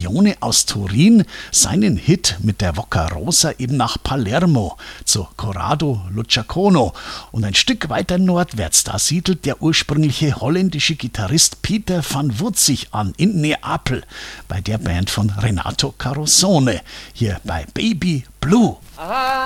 Simeone aus Turin seinen Hit mit der Vaccarosa eben nach Palermo zu Corrado Luciacono. Und ein Stück weiter nordwärts, da siedelt der ursprüngliche holländische Gitarrist Pieter van Wutzig an in Neapel bei der Band von Renato Carosone, hier bei Baby Blue.